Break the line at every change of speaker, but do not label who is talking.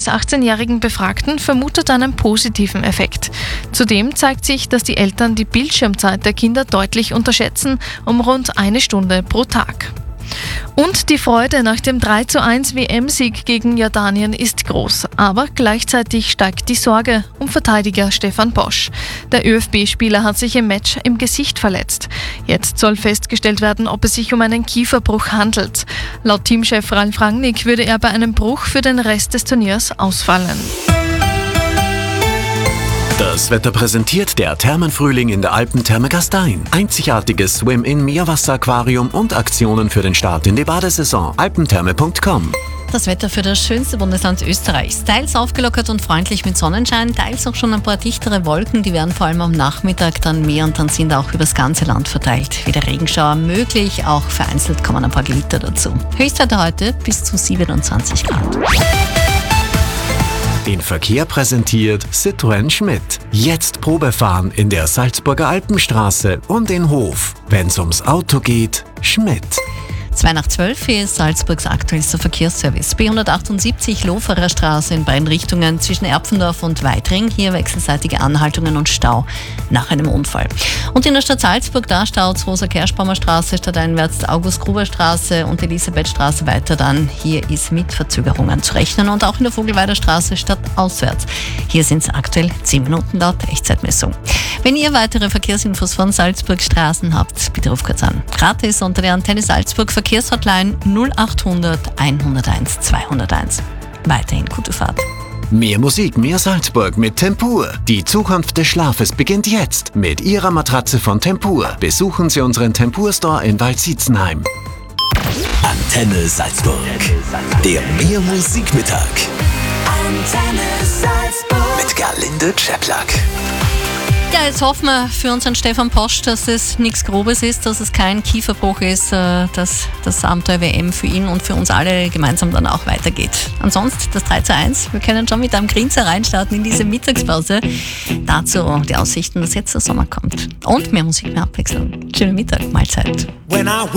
des 18-jährigen Befragten vermutet einen positiven Effekt. Zudem zeigt sich, dass die Eltern die Bildschirmzeit der Kinder deutlich unterschätzen, um rund 1 Stunde pro Tag. Und die Freude nach dem 3:1 WM-Sieg gegen Jordanien ist groß, aber gleichzeitig steigt die Sorge um Verteidiger Stefan Posch. Der ÖFB-Spieler hat sich im Match im Gesicht verletzt. Jetzt soll festgestellt werden, ob es sich um einen Kieferbruch handelt. Laut Teamchef Ralf Rangnick würde er bei einem Bruch für den Rest des Turniers ausfallen.
Das Wetter präsentiert der Thermenfrühling in der Alpentherme Gastein. Einzigartiges Swim-In-Meerwasseraquarium und Aktionen für den Start in die Badesaison. alpentherme.com.
Das Wetter für das schönste Bundesland Österreichs. Teils aufgelockert und freundlich mit Sonnenschein, teils auch schon ein paar dichtere Wolken. Die werden vor allem am Nachmittag dann mehr und dann sind auch übers ganze Land verteilt. Wieder Regenschauer möglich, auch vereinzelt kommen ein paar Gewitter dazu. Höchstwerte heute bis zu 27 Grad.
Den Verkehr präsentiert Citroën Schmidt. Jetzt Probefahren in der Salzburger Alpenstraße und in Hof. Wenn's ums Auto geht, Schmidt.
2:12 hier ist Salzburgs aktuellster Verkehrsservice. B178 Loferer Straße in beiden Richtungen zwischen Erpfendorf und Weitring. Hier wechselseitige Anhaltungen und Stau nach einem Unfall. Und in der Stadt Salzburg, da staut Rosa-Kerschbaumer Straße stadteinwärts August-Gruber-Straße und Elisabethstraße weiter dann. Hier ist mit Verzögerungen zu rechnen und auch in der Vogelweider Straße stadtauswärts. Hier sind es aktuell 10 Minuten laut Echtzeitmessung. Wenn ihr weitere Verkehrsinfos von Salzburg Straßen habt, bitte ruft kurz an. Gratis unter der Antenne Salzburg Verkehrshotline 0800 101 201. Weiterhin gute Fahrt.
Mehr Musik, mehr Salzburg mit Tempur. Die Zukunft des Schlafes beginnt jetzt mit Ihrer Matratze von Tempur. Besuchen Sie unseren Tempur-Store in Waldsietzenheim.
Antenne Salzburg. Der Mehr Musikmittag. Antenne Salzburg. Mit Gerlinde Czeplak.
Ja, jetzt hoffen wir für unseren Stefan Posch, dass es nichts Grobes ist, dass es kein Kieferbruch ist, dass das Abenteuer WM für ihn und für uns alle gemeinsam dann auch weitergeht. Ansonsten das 3:1. Wir können schon mit einem Grinser reinstarten in diese Mittagspause. Dazu die Aussichten, dass jetzt der Sommer kommt. Und mehr Musik, mehr Abwechslung. Schönen Mittag, Mahlzeit.